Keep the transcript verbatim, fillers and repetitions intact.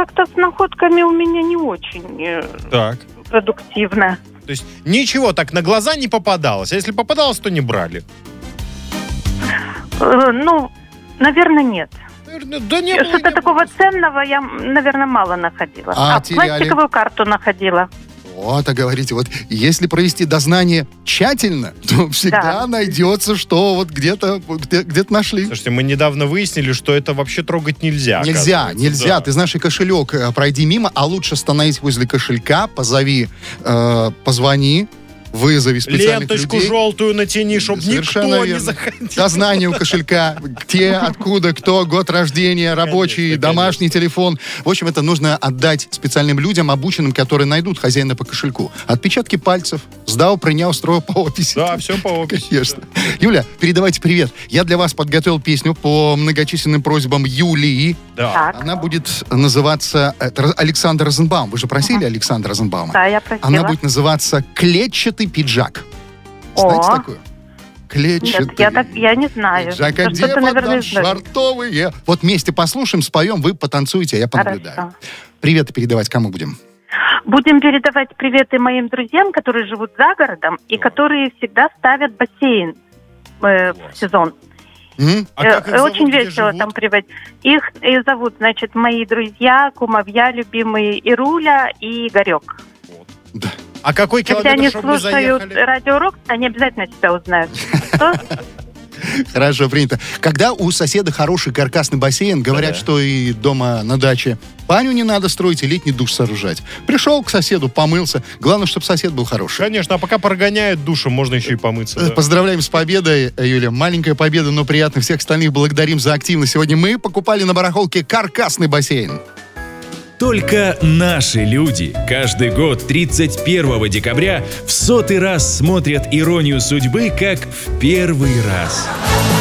как-то с находками у меня не очень э, Так. продуктивно. То есть ничего так на глаза не попадалось. А если попадалось, то не брали. Э, ну, наверное, нет. Наверное, да не было, Что-то не такого было. ценного я, наверное, мало находила. А А, теряли? пластиковую карту находила. Вот, а говорите, вот если провести дознание тщательно, то всегда Да. найдется, что вот где-то вот где- где-то нашли. Слушайте, мы недавно выяснили, что это вообще трогать нельзя. Нельзя, оказывается. нельзя. Да. Ты знаешь, и кошелек э, пройди мимо, а лучше становись возле кошелька, позови, э, позвони, вызови специальных Ленточку людей. желтую натяни, чтобы Совершенно никто не верно. заходил. Дознание у кошелька, где, откуда, кто, год рождения, рабочий, Конечно, домашний телефон. В общем, это нужно отдать специальным людям, обученным, которые найдут хозяина по кошельку. Отпечатки пальцев, сдал, принял, строил по описи. Да, все по описи. Конечно. Юля, передавайте привет. Я для вас подготовил песню по многочисленным просьбам Юлии. Да. Так, Она будет называться... Это Александр Розенбаум. Вы же просили Александра Розенбаума? да, я просила. Она будет называться «Клетчатый пиджак». Знаете О. такую? Клетчатый Нет, я, так, я не знаю. пиджак, а Но где что-то, наверное, подам знаю. швартовые? Вот вместе послушаем, споем, вы потанцуете, а я понаблюдаю. Хорошо. Привет передавать кому будем? Будем передавать приветы моим друзьям, которые живут за городом и которые всегда ставят бассейн э, в сезон. М? А как их Э, зовут, Очень где весело живут? там приводить. Их э, зовут, значит, мои друзья, кумовья, любимые Ируля и Игорек. Да. А какой Если километр, они чтобы мы слушают заехали? Радио Рок, они обязательно тебя узнают. Что? Хорошо, принято. Когда у соседа хороший каркасный бассейн, говорят, Да. что и дома на даче баню не надо строить и летний душ сооружать. Пришел к соседу, помылся. Главное, чтобы сосед был хороший. Конечно, а пока прогоняют душем, можно еще и помыться. Э, да. Поздравляем с победой, э, Юля. Маленькая победа, но приятно. Всех остальных благодарим за активность. Сегодня мы покупали на барахолке каркасный бассейн. Только наши люди каждый год тридцать первого декабря в сотый раз смотрят «Иронию судьбы» как в первый раз.